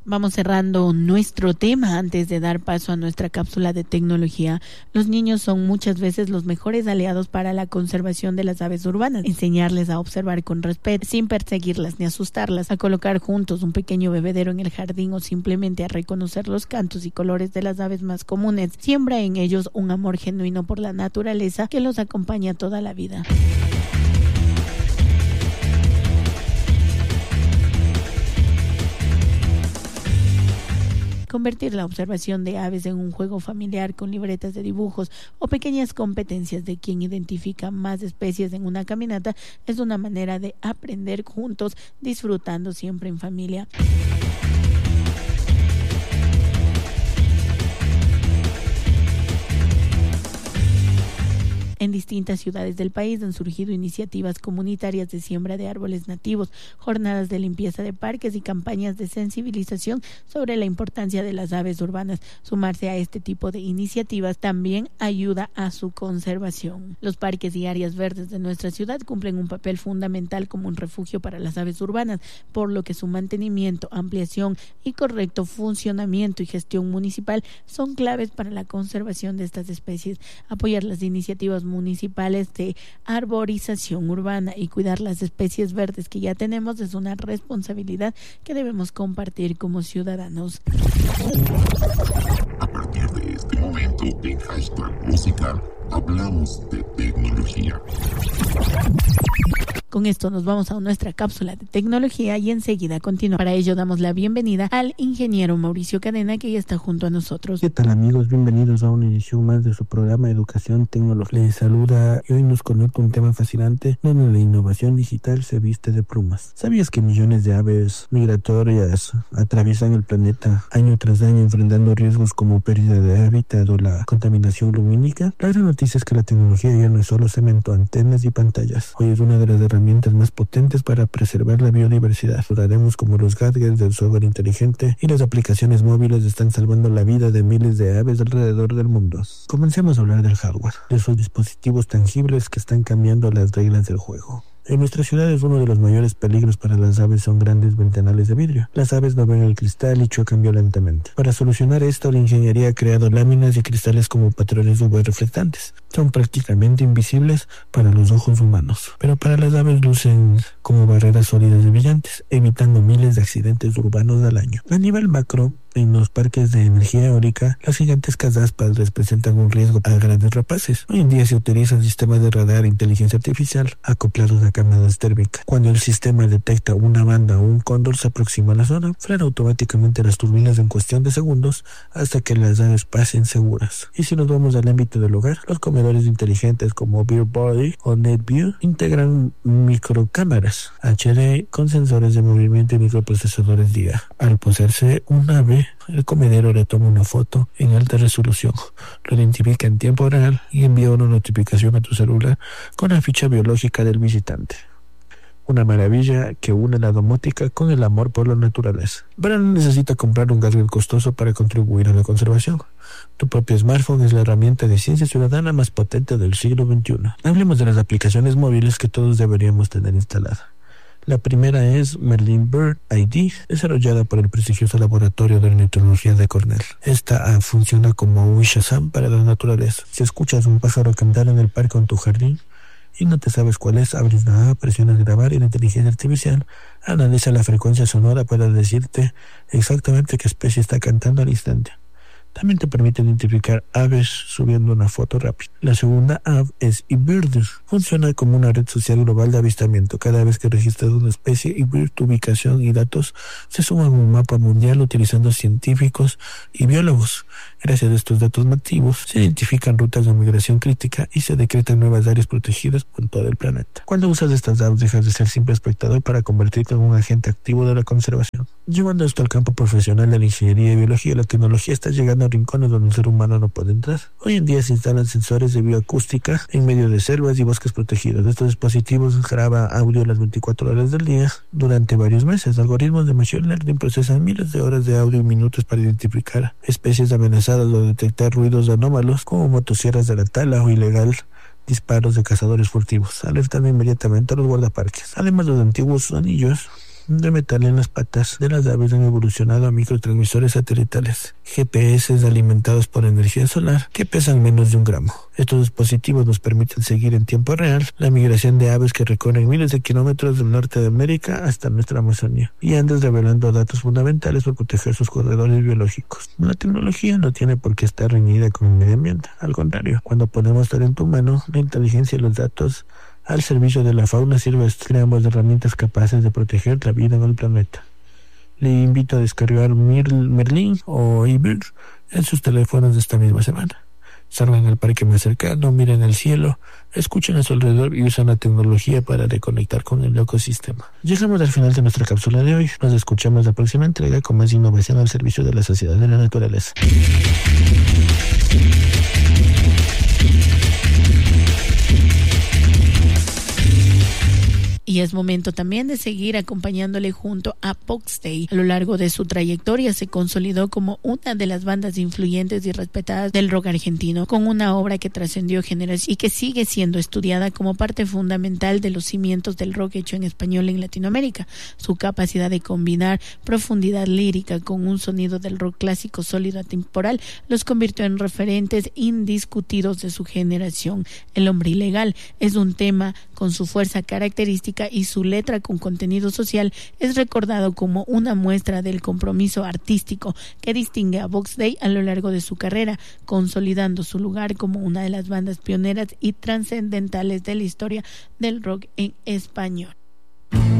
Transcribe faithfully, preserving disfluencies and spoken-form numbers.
Vamos cerrando nuestro tema antes de dar paso a nuestra cápsula de tecnología. Los niños son muchas veces los mejores aliados para la conservación de las aves urbanas. Enseñarles a observar con respeto, sin perseguirlas ni asustarlas, a colocar juntos un pequeño bebedero en el jardín o simplemente a reconocer los cantos y colores de las aves más comunes, siembra en ellos un amor genuino por la naturaleza que los acompaña toda la vida. Convertir la observación de aves en un juego familiar con libretas de dibujos o pequeñas competencias de quien identifica más especies en una caminata es una manera de aprender juntos, disfrutando siempre en familia. En distintas ciudades del país han surgido iniciativas comunitarias de siembra de árboles nativos, jornadas de limpieza de parques y campañas de sensibilización sobre la importancia de las aves urbanas. Sumarse a este tipo de iniciativas también ayuda a su conservación. Los parques y áreas verdes de nuestra ciudad cumplen un papel fundamental como un refugio para las aves urbanas, por lo que su mantenimiento, ampliación y correcto funcionamiento y gestión municipal son claves para la conservación de estas especies. Apoyar las iniciativas municipales de arborización urbana y cuidar las especies verdes que ya tenemos es una responsabilidad que debemos compartir como ciudadanos. A partir de este momento, en Hashtag Musical, hablamos de tecnología. Con esto nos vamos a nuestra cápsula de tecnología y enseguida continúa. Para ello damos la bienvenida al ingeniero Mauricio Cadena, que ya está junto a nosotros. ¿Qué tal, amigos? Bienvenidos a una edición más de su programa Educación Tecnológica. Les saluda y hoy nos conecta un tema fascinante donde la innovación digital se viste de plumas. ¿Sabías que millones de aves migratorias atraviesan el planeta año tras año enfrentando riesgos como pérdida de hábitat o la contaminación lumínica? La gran noticia es que la tecnología ya no es solo cemento, antenas y pantallas. Hoy es una de las herramientas más potentes para preservar la biodiversidad. Hablaremos como los gadgets del software inteligente y las aplicaciones móviles están salvando la vida de miles de aves alrededor del mundo. Comencemos a hablar del hardware, de esos dispositivos tangibles que están cambiando las reglas del juego. En nuestra ciudad es uno de los mayores peligros para las aves son grandes ventanales de vidrio. Las aves no ven el cristal y chocan violentamente. Para solucionar esto, la ingeniería ha creado láminas y cristales como patrones U V reflectantes. Son prácticamente invisibles para los ojos humanos, pero para las aves lucen como barreras sólidas y brillantes, evitando miles de accidentes urbanos al año. A nivel macro, en los parques de energía eólica, las gigantescas aspas representan un riesgo a grandes rapaces. Hoy en día se utilizan sistemas de radar e inteligencia artificial acoplados a cámaras térmicas. Cuando el sistema detecta una banda o un cóndor se aproxima a la zona, frena automáticamente las turbinas en cuestión de segundos hasta que las aves pasen seguras. Y si nos vamos al ámbito del hogar, los comedores inteligentes como BearBody o NetView integran microcámaras H D con sensores de movimiento y microprocesadores I A. Al posarse un ave, el comedero le toma una foto en alta resolución, lo identifica en tiempo real y envía una notificación a tu celular con la ficha biológica del visitante. Una maravilla que une la domótica con el amor por la naturaleza. Pero no necesita comprar un gadget costoso para contribuir a la conservación. Tu propio smartphone es la herramienta de ciencia ciudadana más potente del siglo veintiuno. Hablemos de las aplicaciones móviles que todos deberíamos tener instaladas. La primera es Merlin Bird I D, desarrollada por el prestigioso laboratorio de ornitología de Cornell. Esta app funciona como un Shazam para la naturaleza. Si escuchas un pájaro cantar en el parque o en tu jardín y no te sabes cuál es, abres la app, presionas grabar y la inteligencia artificial analiza la frecuencia sonora para decirte exactamente qué especie está cantando al instante. También te permite identificar aves subiendo una foto rápida. La segunda app es eBird. Funciona como una red social global de avistamiento. Cada vez que registras una especie, eBird, tu ubicación y datos se suman a un mapa mundial utilizando científicos y biólogos. Gracias a estos datos nativos, se identifican rutas de migración crítica y se decretan nuevas áreas protegidas por todo el planeta. Cuando usas estas apps, dejas de ser simple espectador para convertirte en un agente activo de la conservación. Llevando esto al campo profesional de la ingeniería y biología, la tecnología está llegando a rincones donde el ser humano no puede entrar. Hoy en día se instalan sensores de bioacústica en medio de selvas y bosques protegidos. Estos dispositivos graban audio las veinticuatro horas del día durante varios meses. Algoritmos de machine learning procesan miles de horas de audio y minutos para identificar especies amenazadas o detectar ruidos anómalos como motosierras de la tala o ilegal disparos de cazadores furtivos, alertando inmediatamente a los guardaparques. Además, los antiguos anillos de metal en las patas de las aves han evolucionado a microtransmisores satelitales, G P S alimentados por energía solar, que pesan menos de un gramo. Estos dispositivos nos permiten seguir en tiempo real la migración de aves que recorren miles de kilómetros del norte de América hasta nuestra Amazonía, y andan revelando datos fundamentales para proteger sus corredores biológicos. La tecnología no tiene por qué estar reñida con el medio ambiente. Al contrario, cuando ponemos talento humano, la inteligencia y los datos al servicio de la fauna silvestre, creamos herramientas capaces de proteger la vida en el planeta. Le invito a descargar Mir Merlin o Ibir en sus teléfonos de esta misma semana. Salgan al parque más cercano, miren el cielo, escuchen a su alrededor y usan la tecnología para reconectar con el ecosistema. Llegamos al final de nuestra cápsula de hoy. Nos escuchamos la próxima entrega con más innovación al servicio de la sociedad de la naturaleza. Y es momento también de seguir acompañándole junto a Box Day. A lo largo de su trayectoria se consolidó como una de las bandas influyentes y respetadas del rock argentino, con una obra que trascendió generaciones y que sigue siendo estudiada como parte fundamental de los cimientos del rock hecho en español en Latinoamérica. Su capacidad de combinar profundidad lírica con un sonido del rock clásico sólido atemporal los convirtió en referentes indiscutidos de su generación. El hombre ilegal es un tema con su fuerza característica y su letra con contenido social es recordado como una muestra del compromiso artístico que distingue a Box Day a lo largo de su carrera, consolidando su lugar como una de las bandas pioneras y trascendentales de la historia del rock en español.